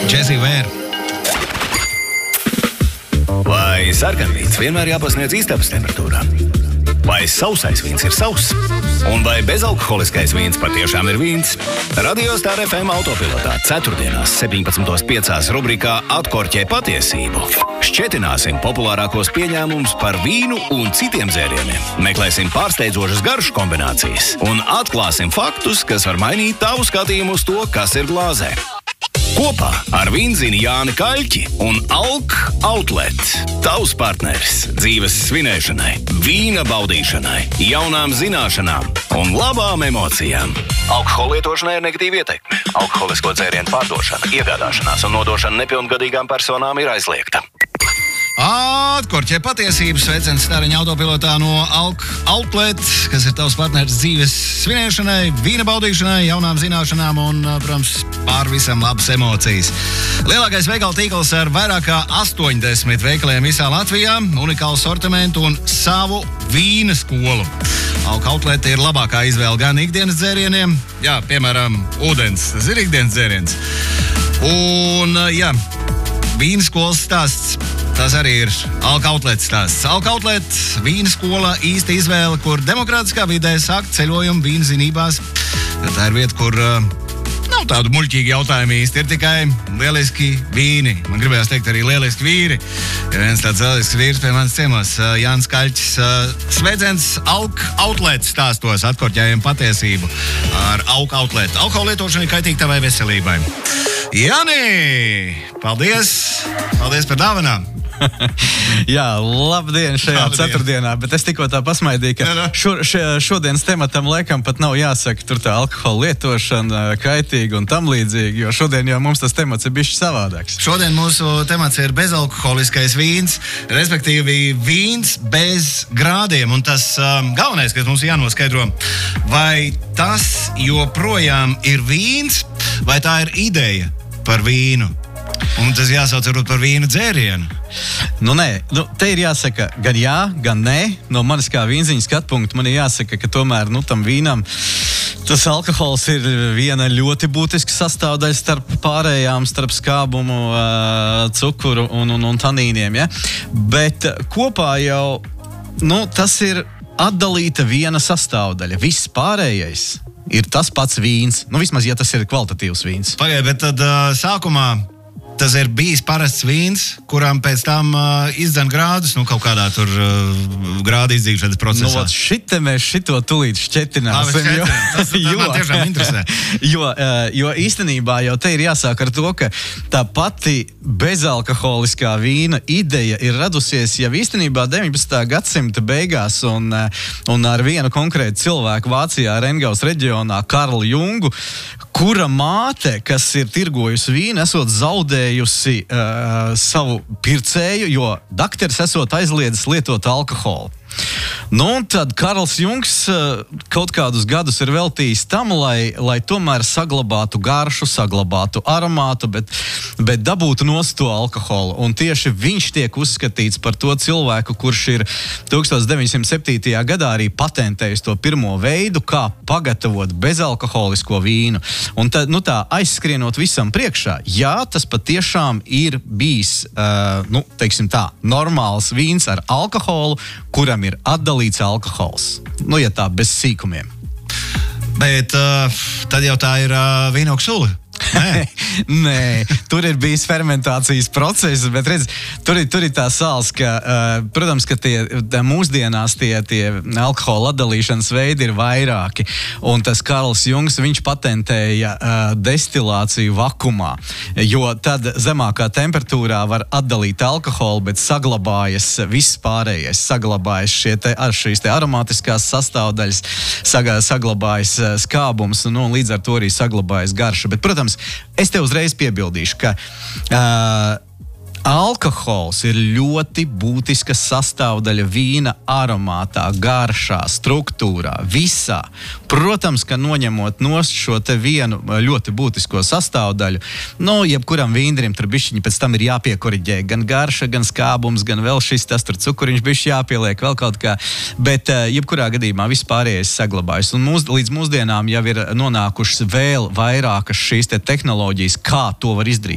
Džesija Vēra. Vai sarkanvīns vienmēr jāpasniedz istabas temperatūrā? Vai sausais vīns ir sauss? Un vai bezalkoholiskais vīns patiešām ir vīns? Radio Star FM autopilotā ceturtdienās 17.5 rubrikā Atkorķē patiesību. Šķetināsim populārākos pieņēmumus par vīnu un citiem dzērieniem. Meklēsim pārsteidzošas garšu kombinācijas un atklāsim faktus, kas var mainīt tavu skatījumu uz to, kas ir glāzē. Kopā ar vīnzini Jāni Kaļķi un Alk Outlet. Tavs partneris dzīves svinēšanai, vīna baudīšanai, jaunām zināšanām un labām emocijām. Alkohola lietošanai ir negatīva ietekme. Alkoholisko dzērienu pārdošana, iegādāšanās un nodošana nepilngadīgām personām ir aizliegta. Atkorķē patiesības sveiciens Stariņa autopilotā no Alk Outlet, kas ir tavs partneris dzīves svinēšanai, vīna baudīšanai, jaunām zināšanām un, protams, pār visam labas emocijas. Lielākais veikalu tīkls ar vairāk kā 80 veikaliem visā Latvijā, unikālu sortimentu un savu vīna skolu. Alk Outlet ir labākā izvēle gan ikdienas dzērieniem, piemēram, ūdens, tas ir ikdienas dzēriens. Un, vīna skolas stāsts. Tas arī ir Alk Outlet stāsts. Alk Outlet, vīna skola, īsta izvēle, kur demokrātiskā vidē sākt ceļojumu vīna zinībās. Tā ir vieta, kur nav tādu muļķīgi jautājumu īsti, ir tikai lieliski vīni. Man gribējās teikt arī lieliski vīri. Ir viens tāds lielisks vīrs pie manas ciemos, Jānis Kaļķis. Sveiciens Alk Outlet stāstos atkorķējiem patiesību ar Alk Outlet. Alkohola lietošana ir kaitīga tavai veselībai. Jāni, paldies! Paldies par dāvanām! Labdien šajā ceturtdienā, bet es tikko tā pasmaidīju, ka šodienas tematam laikam pat nav jāsaka tur tā alkohola lietošana kaitīga un tam līdzīgi, jo šodien jau mums tas temats ir bišķi savādāks. Šodien mūsu temats ir bezalkoholiskais vīns, respektīvi vīns bez grādiem, un tas galvenais, kas mums jānoskaidro, vai tas joprojām ir vīns, vai tā ir ideja par vīnu. Un tas jāsauc varbūt par vīna dzērienu. Te ir jāsaka gan jā, gan nē. No manis kā vīnziņa skatpunkta man ir jāsaka, ka tomēr tam vīnam tas alkohols ir viena ļoti būtiska sastāvdaļa starp pārējām, starp skābumu, cukuru un tanīniem. Ja? Bet kopā jau tas ir atdalīta viena sastāvdaļa. Viss pārējais ir tas pats vīns. Vismaz, ja tas ir kvalitatīvs vīns. Pagaid, bet tad sākumā tas ir bijis parasts vīns, kuram pēc tam izdzen grādus, kaut kādā tur grāda izdzīšanas procesā. Mēs šito tūlīt šķetināsim. Tas man tiešām interesē. Jo īstenībā jau te ir jāsāk ar to, ka tā pati bezalkoholiskā vīna ideja ir radusies jau īstenībā 19. gadsimta beigās un ar vienu konkrētu cilvēku Vācijā, Rengaus reģionā, Karlu Jungu, kura māte, kas ir tirgojusi vīnu, esot zaudējusi savu pircēju, jo dakteris esot aizliedzis lietot alkoholu. Un tad Karls Jungs kaut kādus gadus ir veltījis tam, lai tomēr saglabātu garšu, saglabātu aromātu, bet dabūtu nost to alkoholu. Un tieši viņš tiek uzskatīts par to cilvēku, kurš ir 1907. gadā arī patentējis to pirmo veidu, kā pagatavot bezalkoholisko vīnu. Un tad, tā aizskrienot visam priekšā, jā, tas patiešām ir bijis, teiksim tā, normāls vīns ar alkoholu, kuram ir atdalīts alkohols. Ja tā bez sīkumiem. Bet tad jau tā ir vīnogu sula. Nē, tur ir bijis fermentācijas process, bet redz, tur ir tā sāls, ka, protams, ka mūsdienās tie alkohola atdalīšanas veidi ir vairāki, un tas Karls Jungs, viņš patentēja destilāciju vakumā, jo tad zemākā temperatūrā var atdalīt alkoholu, bet saglabājas viss pārējais, saglabājas šīs aromātiskās sastāvdaļas, saglabājas skābums, un līdz ar to arī saglabājas garša. Bet, protams, es te uzreiz piebildīšu, ka alkohols ir ļoti būtiska sastāvdaļa vīna aromātā, garšā, struktūrā, visā. Protams, ka noņemot nost šo te vienu ļoti būtisko sastāvdaļu, jebkuram vīndarim tur bišķiņi pēc tam ir jāpiekoriģē gan garša, gan skābums, gan vēl šis tas tur cukuriņš bišķi jāpieliek, vēl kaut kā, bet jebkurā gadījumā viss pārējais saglabājas. Un līdz mūsdienām jau ir nonākušas vēl vairākas šīs te tehnoloģijas, kā to var izdarīt.